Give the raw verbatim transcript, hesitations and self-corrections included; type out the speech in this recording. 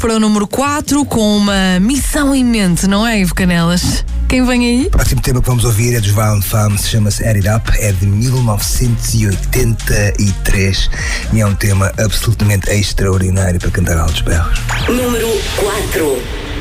para o número quatro com uma missão em mente, não é, Ivo Canelas? Quem vem aí? O próximo tema que vamos ouvir é dos Violent Femmes, chama-se Add It Up, é de mil novecentos e oitenta e três e é um tema absolutamente extraordinário para cantar altos berros. Número quatro.